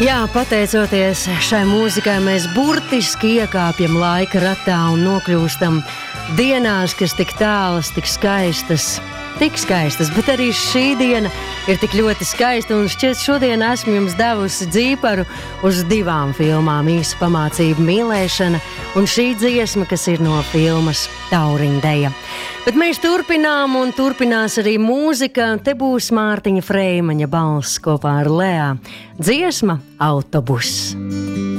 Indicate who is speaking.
Speaker 1: Jā, pateicoties šai mūzikai, mēs burtiski iekāpjam laika ratā un nokļūstam dienās, kas tik tālas, tik skaistas, bet arī šī diena ir tik ļoti skaista, un šķiet šodien esmu jums devusi dzīparu uz 2 filmām, Īsa pamācība mīlēšana un šī dziesma, kas ir no filmas Tauriņdeja. Bet mēs turpinām un turpinās arī mūzika, te būs Mārtiņa Freimaņa balss kopā ar Lea. Dziesma Autobuss.